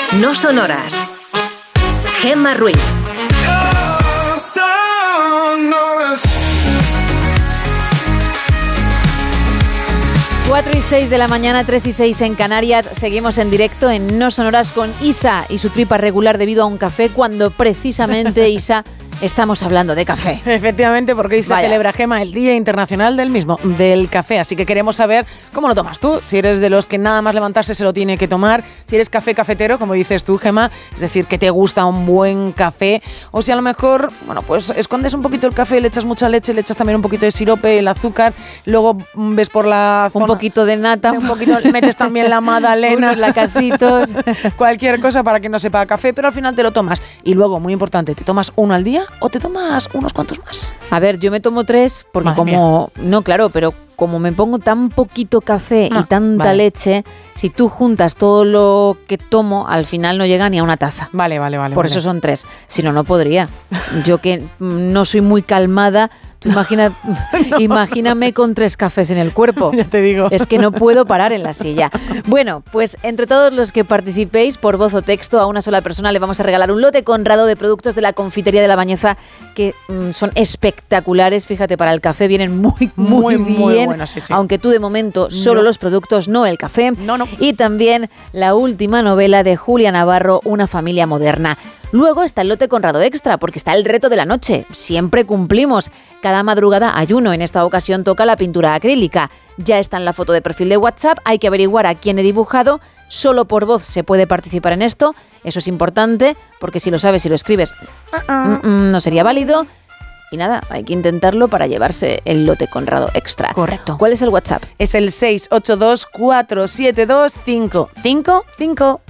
No Sonoras. Gemma Ruiz. 4:06 de la mañana, 3:06 en Canarias. Seguimos en directo en No Sonoras con Isa y su tripa regular debido a un café, cuando precisamente, Isa, estamos hablando de café. Efectivamente, porque hoy se celebra, Gemma, el Día Internacional del Café. Así que queremos saber cómo lo tomas tú. Si eres de los que nada más levantarse se lo tiene que tomar. Si eres cafetero, como dices tú, Gemma, es decir, que te gusta un buen café. O si a lo mejor, bueno, pues escondes un poquito el café, le echas mucha leche, le echas también un poquito de sirope, el azúcar, luego ves por la zona... Un poquito de nata. Un poquito, metes también la magdalena. Unos lacasitos. Cualquier cosa para que no sepa a café, pero al final te lo tomas. Y luego, muy importante, ¿te tomas uno al día o te tomas unos cuantos más? A ver, yo me tomo 3 porque no, claro, pero como me pongo tan poquito café y tanta leche, si tú juntas todo lo que tomo, al final no llega ni a una taza. Vale. Por eso son 3. Si no, no podría. Yo que no soy muy calmada, tú imagíname con 3 cafés en el cuerpo. Ya te digo. Es que no puedo parar en la silla. Bueno, pues entre todos los que participéis por voz o texto, a una sola persona le vamos a regalar un lote Conrado de productos de la confitería de La Bañeza que son espectaculares. Fíjate, para el café vienen muy bien. Bueno, sí. Aunque tú de momento solo los productos, no el café. No. Y también la última novela de Julia Navarro, Una familia moderna. Luego está el lote Conrado Extra, porque está el reto de la noche. Siempre cumplimos. Cada madrugada hay uno. En esta ocasión toca la pintura acrílica. Ya está en la foto de perfil de WhatsApp. Hay que averiguar a quién he dibujado. Solo por voz se puede participar en esto. Eso es importante, porque si lo sabes y lo escribes, no sería válido. Y nada, hay que intentarlo para llevarse el lote Conrado Extra. Correcto. ¿Cuál es el WhatsApp? Es el 682 472 555.